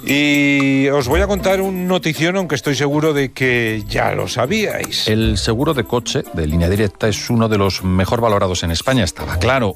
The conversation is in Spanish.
Y os voy a contar un notición, aunque estoy seguro de que ya lo sabíais. El seguro de coche de Línea Directa es uno de los mejor valorados en España, estaba claro.